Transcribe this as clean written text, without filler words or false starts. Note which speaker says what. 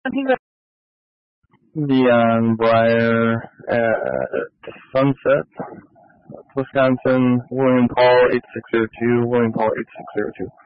Speaker 1: Dion Breyer at Sunset, Wisconsin. William Paul 8602. William Paul 8602.